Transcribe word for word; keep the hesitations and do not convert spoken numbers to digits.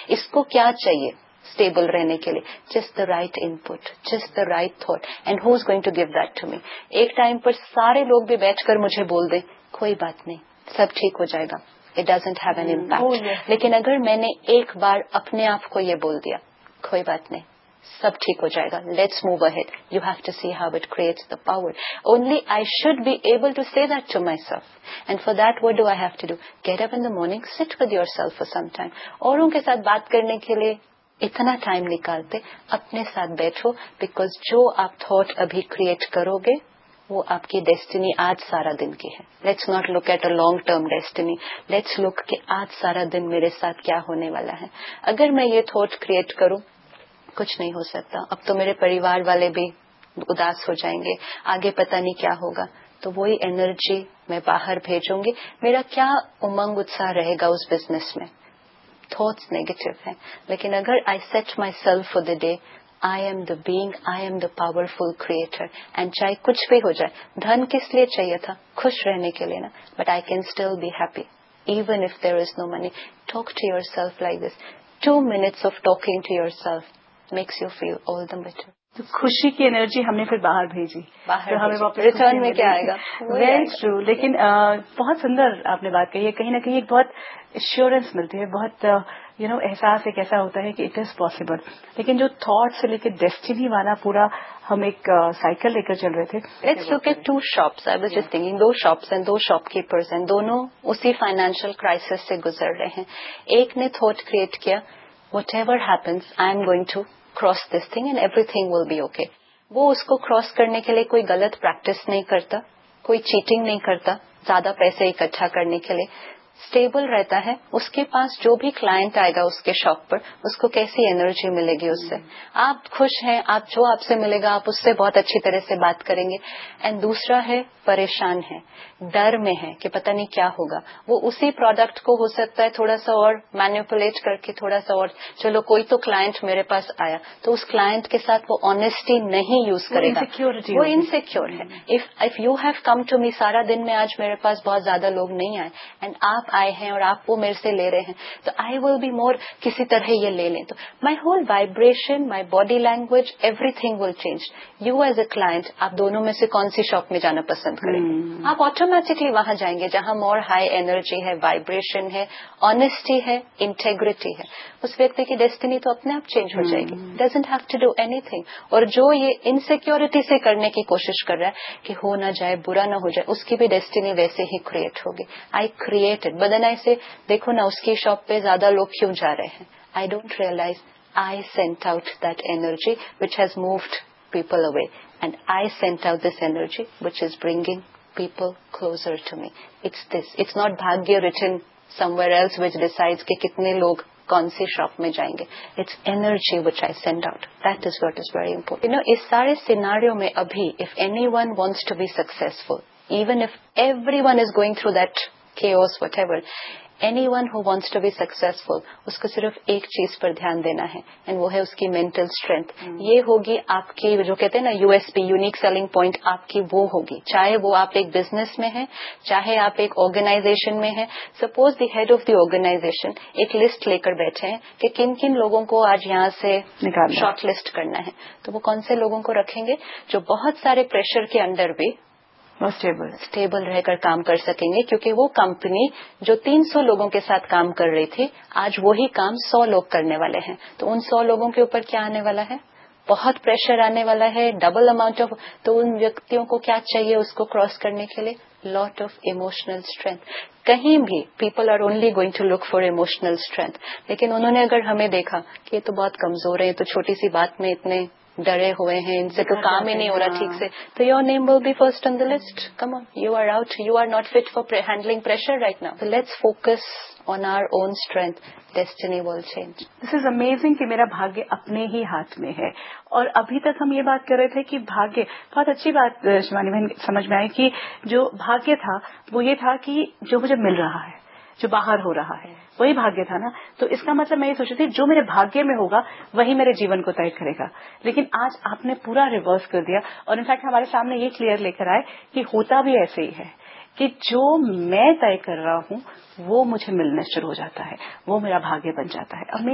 اس کو کیا چاہیے اسٹیبل رہنے کے لیے. Just the right in put, just the right thought, and who is going to give that to me. ایک ٹائم پر سارے لوگ بھی بیٹھ کر مجھے بول دیں کوئی بات نہیں, سب ٹھیک ہو جائے گا, it doesn't have an impact. لیکن اگر میں نے ایک بار اپنے آپ کو یہ بول دیا کوئی بات نہیں, سب ٹھیک ہو جائے گا, let's move ahead, you have to see how it creates the power. Only I should be able to سے that to my self, and for that what do I have to do, get up in the morning, sit with your self for some time. اوروں کے ساتھ بات کرنے کے لیے اتنا time نکالتے اپنے ساتھ بیٹھو, بیکاز جو آپ تھاٹ ابھی کریٹ کرو گے وہ آپ کی ڈیسٹینی آج سارا دن کی ہے. Let's not look at a long term destiny, let's look کہ آج سارا دن میرے ساتھ کیا ہونے والا ہے. اگر میں یہ تھاٹ کریٹ کروں کچھ نہیں ہو سکتا. اب تو میرے پریوار والے بھی اداس ہو جائیں گے, آگے پتہ نہیں کیا ہوگا, تو وہی انرجی میں باہر بھیجوں گی. میرا کیا امنگ اتساہ رہے گا اس بزنس میں. تھاٹس نیگیٹو ہیں, لیکن اگر آئی set my self for the day, I am the being, I am the powerful creator, and چاہے کچھ بھی ہو جائے. دھن کس لیے چاہیے تھا؟ خوش رہنے کے لیے نا. But I can still be happy even if there is know money. Talk to your self like this. Two minutes of talking to your self makes you feel all the better. تو خوشی کی energy ہم نے پھر باہر بھیجی, باہر تو ہمیں واپس ریٹرن میں کیا آئے گا؟ Very true. لیکن بہت سندر آپ نے بات کہی ہے. کہیں نہ کہیں ایک بہت ایشورنس ملتی ہے, بہت یو نو احساس ایک ایسا ہوتا ہے کہ اٹ از پاسبل. لیکن جو تھاٹ سے لے کے ڈیسٹینی والا پورا ہم ایک سائیکل لے کر چل رہے تھے. Let's look at to shops. I was just thinking, do shops ہیں, دو شاپ کیپرز ہیں, دونوں اسی فائنینشیل کرائسس سے گزر رہے ہیں. ایک نے تھاٹ کریٹ کیا what ever happens I am going to cross this thing and every thing will be okay. وہ اس کو کراس کرنے کے لیے کوئی غلط پریکٹس نہیں کرتا, کوئی چیٹنگ نہیں کرتا زیادہ پیسے اکٹھا کرنے کے لیے. اسٹیبل رہتا ہے. اس کے پاس جو بھی کلائنٹ آئے گا اس کے شاپ پر, اس کو کیسی انرجی ملے گی اس سے. آپ خوش ہیں, آپ جو آپ سے ملے گا آپ اس سے بہت اچھی طرح سے بات کریں گے. اینڈ دوسرا ہے پریشان ہے, ڈر میں ہے کہ پتہ نہیں کیا ہوگا. وہ اسی پروڈکٹ کو ہو سکتا ہے تھوڑا سا اور مینیپولیٹ کر کے تھوڑا سا اور, چلو کوئی تو کلائنٹ میرے پاس آیا, تو اس کلائنٹ کے ساتھ وہ آنےسٹی نہیں یوز کرے گا, وہ انسیکیور ہے. If you have come to me, سارا دن میں آج میرے پاس بہت زیادہ لوگ نہیں آئے اینڈ آپ آئے ہیں اور آپ وہ میرے سے لے رہے ہیں, تو آئی ول بی مور کسی طرح یہ لے لیں. تو my whole vibration, my body language, every thing will change. You as a client آپ دونوں میں سے کون سی شاپ میں جانا پسند کریں گے؟ آپ آٹومیٹکلی وہاں جائیں گے جہاں مور ہائی انرجی ہے, وائبریشن ہے, آنےسٹی ہے, انٹیگریٹی ہے. اس ویکتی کی ڈیسٹینی تو اپنے آپ چینج ہو جائے گی. Doesn't have to do any thing. اور جو یہ انسیکیورٹی سے کرنے کی کوشش کر رہا ہے کہ ہو نہ جائے, برا نہ ہو جائے, اس کی بھی ڈیسٹینی ویسے ہی کریٹ ہوگی. آئی کریٹڈ بدن سے دیکھو نا اس کی شاپ پہ زیادہ لوگ کیوں جا رہے ہیں. I don't realise I sent out that energy which has moved people away, and I sent out this energy which is bringing people closer to me. It's this, it's not بھاگیہ return some where else which decides کہ کتنے لوگ کون C sharp میں جائیں گے. It's energy which I send out, that is what is very important. You know اس سارے scenario میں ابھی if any one wants to be successful, even if every one is going through that chaos, whatever, anyone who wants to be successful, اس کو صرف ایک چیز پر دھیان دینا ہے, and وہ ہے اس کی mental strength. یہ ہوگی آپ کی جو کہتے ہیں نا U S P, unique selling point, آپ کی وہ ہوگی. چاہے وہ آپ ایک بزنس میں ہیں, چاہے آپ ایک آرگنائزیشن میں ہیں. Suppose the head of the organization ایک لسٹ لے کر بیٹھے ہیں کہ کن کن لوگوں کو آج یہاں سے شارٹ لسٹ کرنا ہے, تو وہ کون سے لوگوں کو رکھیں گے جو بہت سارے پریشر کے اندر بھی اسٹیبل اسٹیبل رہ کر کام کر سکیں گے. کیونکہ وہ کمپنی جو تین سو لوگوں کے ساتھ کام کر رہی تھی, آج وہی کام سو لوگ کرنے والے ہیں. تو ان سو لوگوں کے اوپر کیا آنے والا ہے؟ بہت پریشر آنے والا ہے, ڈبل اماؤنٹ آف. تو ان ویکتیوں کو کیا چاہیے اس کو کراس کرنے کے لیے؟ Lot of emotional strength. کہیں بھی people are only going to look for emotional strength. لیکن انہوں نے اگر ہمیں دیکھا کہ یہ تو بہت کمزور ہیں, تو چھوٹی سی بات میں اتنے ڈرے ہوئے ہیں, ان سے تو کام ہی نہیں ہو رہا ٹھیک سے, تو your name will be first on the list. Come on, you are out, you are not fit for handling pressure right now. Let's focus on our own strength, destiny will change. This is amazing کہ میرا بھاگیہ اپنے ہی ہاتھ میں ہے. اور ابھی تک ہم یہ بات کر رہے تھے کہ بھاگیہ, بہت اچھی بات شیوانی بہن سمجھ میں آئی کہ جو بھاگیہ تھا وہ یہ تھا کہ جو مجھے مل رہا ہے, جو باہر ہو رہا ہے, وہی بھاگیہ تھا نا. تو اس کا مطلب میں یہ سوچ رہی تھی جو میرے بھاگیہ میں ہوگا وہی میرے جیون کو طے کرے گا. لیکن آج آپ نے پورا ریورس کر دیا, اور انفیکٹ ہمارے سامنے یہ کلیئر لے کر آئے کہ ہوتا بھی ایسے ہی ہے کہ جو میں طے کر رہا ہوں وہ مجھے ملنے شروع ہو جاتا ہے, وہ میرا بھاگیہ بن جاتا ہے.